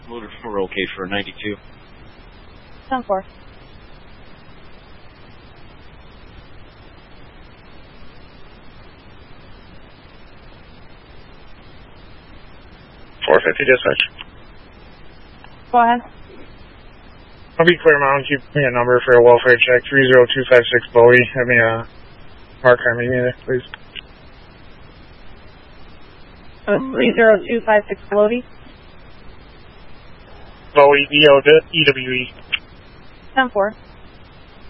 Loaded 4 okay for 92. 10-4. Dispatch. Go ahead. I'll be Clear Mountain. Keep me a number for a welfare check. 30256 Bowie. Have me a mark on me, please. 30256 Lodi. Bowie, EWE. 10-4.